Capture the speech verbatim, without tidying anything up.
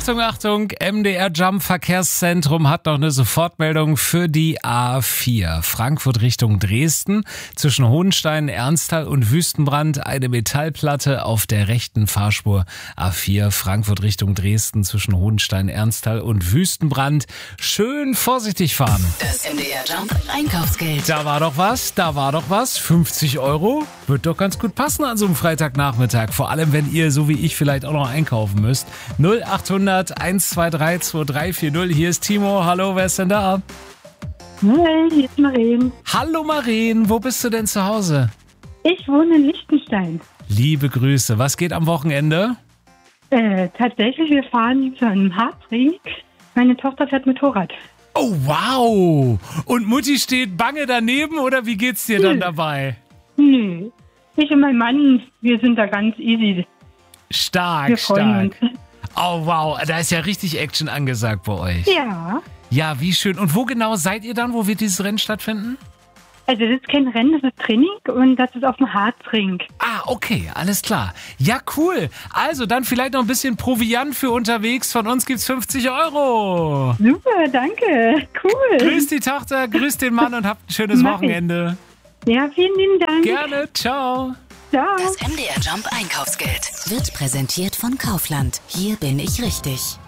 Achtung, Achtung, M D R Jump Verkehrszentrum hat noch eine Sofortmeldung für die A vier. Frankfurt Richtung Dresden. Zwischen Hohenstein, Ernsthal und Wüstenbrand eine Metallplatte auf der rechten Fahrspur. A vier Frankfurt Richtung Dresden zwischen Hohenstein, Ernsthal und Wüstenbrand. Schön vorsichtig fahren. Das M D R Jump Einkaufsgeld. Da war doch was, da war doch was. fünfzig Euro wird doch ganz gut passen an so einem Freitagnachmittag. Vor allem, wenn ihr, so wie ich, vielleicht auch noch einkaufen müsst. null achthundert eins zwei drei zwei drei vier null. Hier ist Timo. Hallo, wer ist denn da? Hi, hier ist Maren. Hallo Maren, wo bist du denn zu Hause? Ich wohne in Liechtenstein. Liebe Grüße. Was geht am Wochenende? Äh, tatsächlich, wir fahren zu einem Hartring. Meine Tochter fährt Motorrad. Oh, wow. Und Mutti steht bange daneben oder wie geht's dir dann dabei? Nö. Ich und mein Mann, wir sind da ganz easy. Stark, Wir freuen stark. Oh, wow. Da ist ja richtig Action angesagt bei euch. Ja. Ja, wie schön. Und wo genau seid ihr dann? Wo wird dieses Rennen stattfinden? Also das ist kein Rennen, das ist Training und das ist auf dem Hartring. Ah, okay, alles klar. Ja, cool. Also dann vielleicht noch ein bisschen Proviant für unterwegs. Von uns gibt's fünfzig Euro. Super, danke. Cool. Grüß die Tochter, grüß den Mann und habt ein schönes Mach ich. Wochenende. Ja, vielen lieben Dank. Gerne, ciao. Ciao. Das M D R Jump Einkaufsgeld wird präsentiert von Kaufland. Hier bin ich richtig.